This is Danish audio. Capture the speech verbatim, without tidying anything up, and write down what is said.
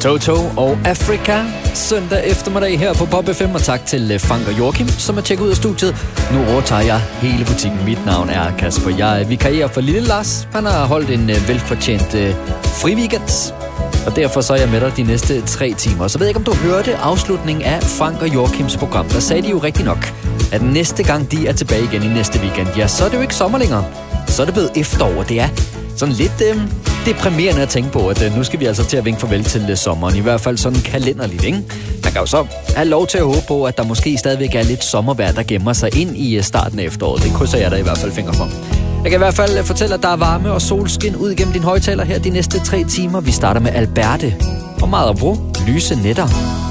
Toto og Africa søndag eftermiddag her på Pop F M, og tak til Frank og Joachim, som er tjekket ud af studiet. Nu overtager jeg hele butikken. Mit navn er Kasper. Jeg vikarierer for Lille Lars. Han har holdt en velfortjent uh, fri weekend, og derfor så er jeg med dig de næste tre timer. Så ved jeg ikke, om du hørte afslutningen af Frank og Joachims program. Der sagde de jo rigtig nok, at næste gang de er tilbage igen i næste weekend, ja, så er det jo ikke sommer længere. Så er det blevet efterår. Det er sådan lidt øh, deprimerende at tænke på, at øh, nu skal vi altså til at vinke farvel til øh, sommeren. I hvert fald sådan kalenderligt, ikke? Man kan jo så have lov til at håbe på, at der måske stadigvæk er lidt sommervejr, der gemmer sig ind i øh, starten af efteråret. Det krydser jeg da i hvert fald fingre for. Jeg kan i hvert fald øh, fortælle, at der er varme og solskin ud igennem din højtaler her de næste tre timer. Vi starter med Alberte og meget at bruge lyse nætter.